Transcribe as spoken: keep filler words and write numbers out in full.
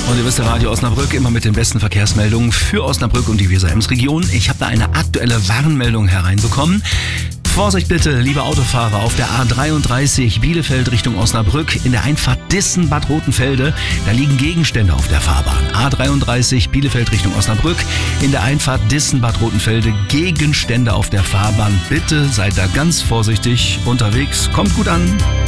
Und ihr wisst ja, Radio Osnabrück immer mit den besten Verkehrsmeldungen für Osnabrück und die Weser-Ems-Region. Ich habe da eine aktuelle Warnmeldung hereinbekommen. Vorsicht bitte, liebe Autofahrer, auf der A dreiunddreißig Bielefeld Richtung Osnabrück in der Einfahrt Dissen-Bad Rotenfelde. Da liegen Gegenstände auf der Fahrbahn. A dreiunddreißig Bielefeld Richtung Osnabrück in der Einfahrt Dissen-Bad Rotenfelde. Gegenstände auf der Fahrbahn. Bitte seid da ganz vorsichtig unterwegs. Kommt gut an.